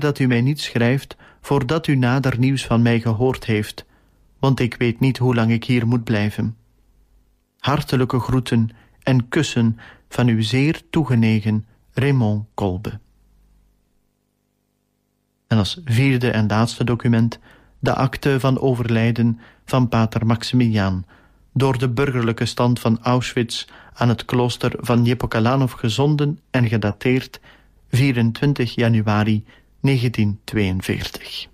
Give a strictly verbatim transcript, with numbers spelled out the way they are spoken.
dat u mij niet schrijft voordat u nader nieuws van mij gehoord heeft, want ik weet niet hoe lang ik hier moet blijven. Hartelijke groeten en kussen van uw zeer toegenegen Raymond Kolbe. En als vierde en laatste document de akte van overlijden van pater Maximiliaan, door de burgerlijke stand van Auschwitz aan het klooster van Niepokalanów gezonden en gedateerd vierentwintig januari negentien tweeënveertig.